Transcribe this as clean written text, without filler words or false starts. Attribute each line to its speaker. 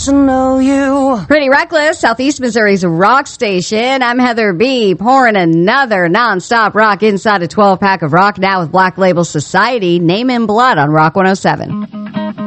Speaker 1: to know you.
Speaker 2: Pretty Reckless, Southeast Missouri's rock station. I'm Heather B. Pouring another nonstop rock inside a 12-pack of rock now with Black Label Society. Name in Blood on Rock 107.